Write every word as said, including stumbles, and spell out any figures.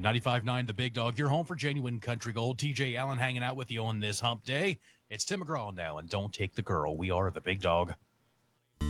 ninety-five point nine The Big Dog, you're home for genuine country gold. T J Allen hanging out with you on this hump day. It's Tim McGraw now, and don't take the girl. We are the Big Dog.